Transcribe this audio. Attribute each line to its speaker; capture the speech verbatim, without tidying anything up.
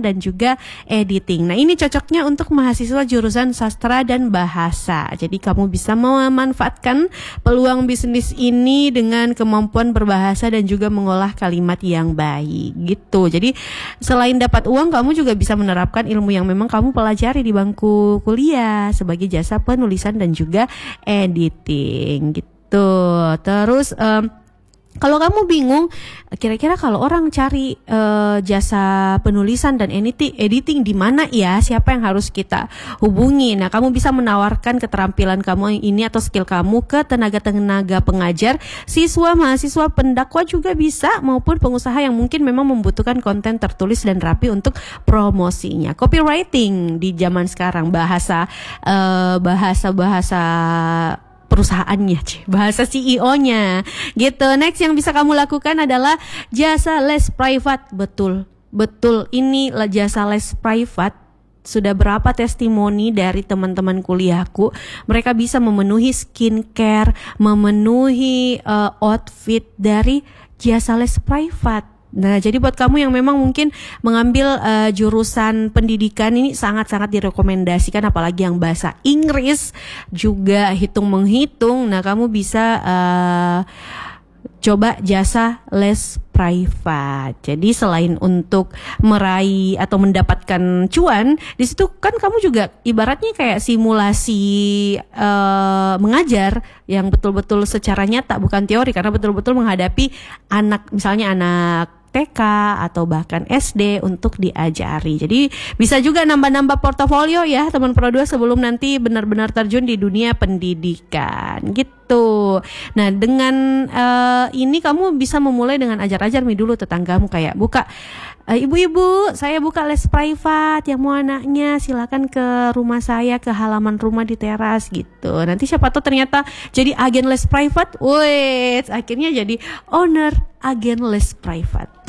Speaker 1: dan juga editing. Nah, ini cocoknya untuk mahasiswa jurusan sastra dan bahasa. Jadi kamu bisa memanfaatkan peluang bisnis ini dengan kemampuan berbahasa dan juga mengolah kalimat yang baik gitu. Jadi selain dapat uang, kamu juga bisa menerapkan ilmu yang memang kamu pelajari di bangku kuliah sebagai jasa penulisan dan juga editing gitu. Terus um, kalau kamu bingung, kira-kira kalau orang cari uh, jasa penulisan dan editing, editing di mana ya? Siapa yang harus kita hubungi? Nah, kamu bisa menawarkan keterampilan kamu ini atau skill kamu ke tenaga-tenaga pengajar, siswa, mahasiswa, pendakwa juga bisa, maupun pengusaha yang mungkin memang membutuhkan konten tertulis dan rapi untuk promosinya. Copywriting di zaman sekarang, bahasa uh, bahasa-bahasa perusahaannya, bahasa C E O-nya gitu. Next yang bisa kamu lakukan adalah jasa les private. Betul, betul, ini jasa les private. Sudah berapa testimoni dari teman-teman kuliahku, mereka bisa memenuhi skincare, memenuhi uh, outfit dari jasa les private. Nah, jadi buat kamu yang memang mungkin mengambil uh, jurusan pendidikan ini sangat-sangat direkomendasikan, apalagi yang bahasa Inggris juga hitung-menghitung. Nah, kamu bisa uh, coba jasa les private. Jadi selain untuk meraih atau mendapatkan cuan, di situ kan kamu juga ibaratnya kayak simulasi uh, mengajar yang betul-betul secara nyata, bukan teori, karena betul-betul menghadapi anak, misalnya anak T K atau bahkan S D untuk diajari. Jadi bisa juga nambah-nambah portofolio ya teman Pro dua sebelum nanti benar-benar terjun di dunia pendidikan gitu. Nah, dengan uh, ini kamu bisa memulai dengan ajar-ajar nih dulu tetanggamu, kayak buka uh, ibu-ibu, saya buka les private, yang mau anaknya silakan ke rumah saya, ke halaman rumah di teras gitu. Nanti siapa tahu ternyata jadi agen les private. Wait, akhirnya jadi owner agen les private.